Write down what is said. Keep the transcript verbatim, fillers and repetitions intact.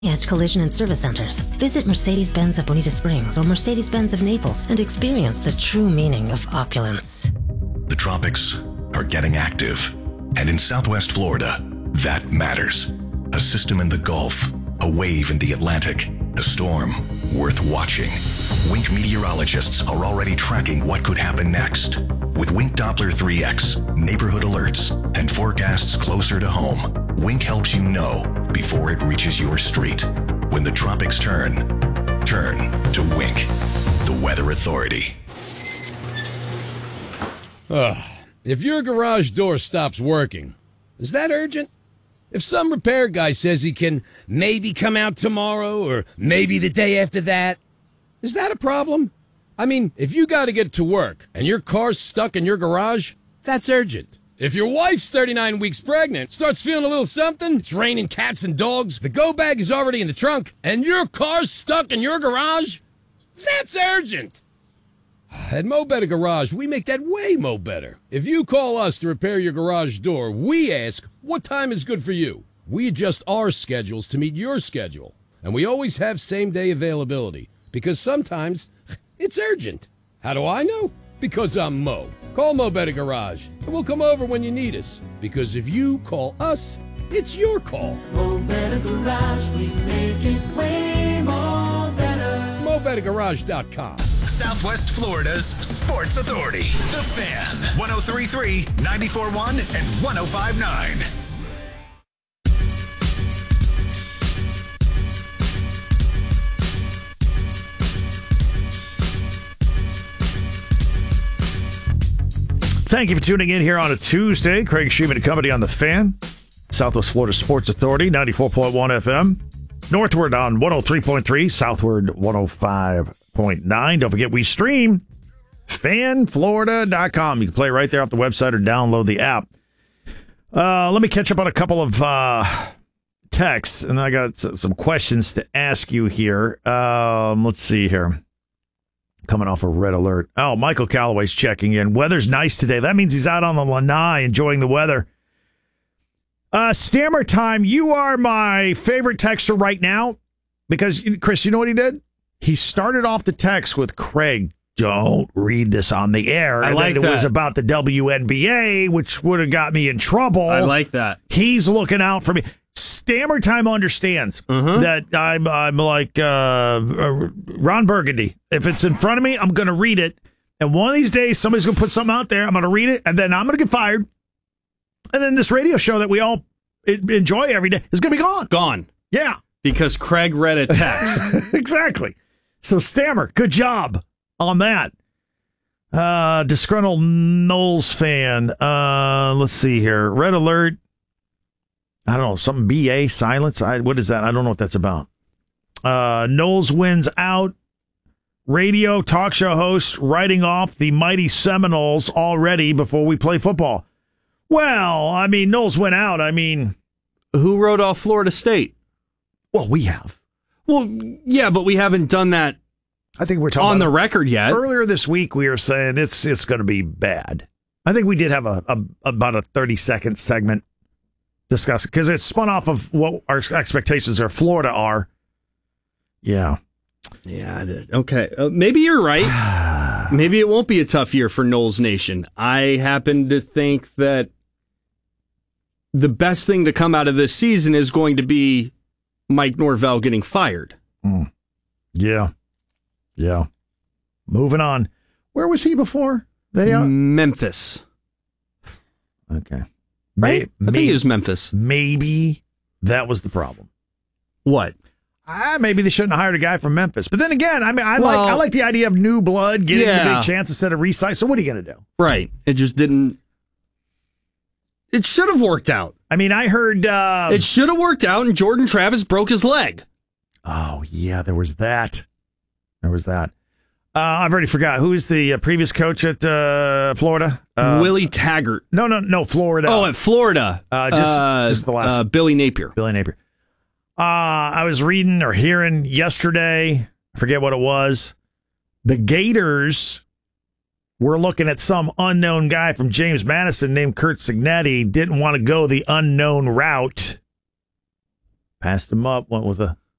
Edge Collision and Service Centers. Visit Mercedes-Benz of Bonita Springs or Mercedes-Benz of Naples and experience the true meaning of opulence. The tropics are getting active, and in Southwest Florida, that matters. A system in the Gulf, a wave in the Atlantic, a storm worth watching. Wink meteorologists are already tracking what could happen next. With Wink Doppler three X, neighborhood alerts, and forecasts closer to home, Wink helps you know before it reaches your street. When the tropics turn, turn to Wink, the Weather Authority. Ugh. If your garage door stops working, is that urgent? If some repair guy says he can maybe come out tomorrow or maybe the day after that, is that a problem? I mean, if you got to get to work and your car's stuck in your garage, that's urgent. If your wife's thirty-nine weeks pregnant, starts feeling a little something, it's raining cats and dogs, the go bag is already in the trunk, and your car's stuck in your garage, that's urgent. At Mo Better Garage, we make that way mo better. If you call us to repair your garage door, we ask, what time is good for you? We adjust our schedules to meet your schedule. And we always have same-day availability, because sometimes it's urgent. How do I know? Because I'm Mo. Call Mo Better Garage, and we'll come over when you need us. Because if you call us, it's your call. Mo Better Garage, we make it way more better. Mo Better Garage dot com. Southwest Florida's Sports Authority. The Fan. one oh three point three, ninety-four point one, and one oh five point nine. Thank you for tuning in here on a Tuesday. Craig Sheeman and company on The Fan. Southwest Florida Sports Authority, ninety-four point one F M. Northward on one oh three point three, southward one oh five point nine. Don't forget, we stream fan florida dot com. You can play right there off the website or download the app. Uh, let me catch up on a couple of uh, texts, and then I got some questions to ask you here. Um, let's see here. Coming off a red alert. Oh, Michael Callaway's checking in. Weather's nice today. That means he's out on the lanai enjoying the weather. Uh, Stammer time, you are my favorite texter right now because, Chris, you know what he did? He started off the text with, Craig, don't read this on the air. I and like then it that. was about the W N B A, which would have got me in trouble. I like that. He's looking out for me. Stammer time understands Mm-hmm. that I'm I'm like uh, Ron Burgundy. If it's in front of me, I'm going to read it. And one of these days, somebody's going to put something out there. I'm going to read it, and then I'm going to get fired. And then this radio show that we all enjoy every day is going to be gone. Gone. Yeah. Because Craig read a text. Exactly. So, Stammer, good job on that. Uh, disgruntled Knowles fan. Uh, let's see here. Red alert. I don't know, something B A, silence. I, what is that? I don't know what that's about. Uh, Knowles wins out. Radio talk show host writing off the mighty Seminoles already before we play football. Well, I mean, Knowles went out. I mean, Who wrote off Florida State? well, we have. Well, yeah, but we haven't done that I think we're talking on about the record yet. Earlier this week, we were saying it's it's going to be bad. I think we did have a, a about a thirty second segment discussing because it's spun off of what our expectations of Florida are. Yeah. Yeah, I did. Okay. Uh, maybe you're right. Maybe it won't be a tough year for Knowles Nation. I happen to think that the best thing to come out of this season is going to be Mike Norvell getting fired. Mm. Yeah. Yeah. Moving on. Where was he before? They, uh, Memphis. okay. Right? May, I think it was Memphis. Maybe that was the problem. What? Ah, maybe they shouldn't have hired a guy from Memphis. But then again, I mean, I Well, like I like the idea of new blood, getting yeah. a big chance instead of recycle. So what are you going to do? Right. It just didn't. It should have worked out. I mean, I heard. Uh, It should have worked out, and Jordan Travis broke his leg. oh yeah, there was that. There was that. Uh, I've already forgot who's the uh, previous coach at uh, Florida. Uh, Willie Taggart. No, no, no, Florida. Oh, at Florida. Uh, just- just the last- Uh, Billy Napier. Billy Napier. Uh, I was reading or hearing yesterday, I forget what it was, the Gators were looking at some unknown guy from James Madison named Kurt Signetti, didn't want to go the unknown route. Passed him up, went with a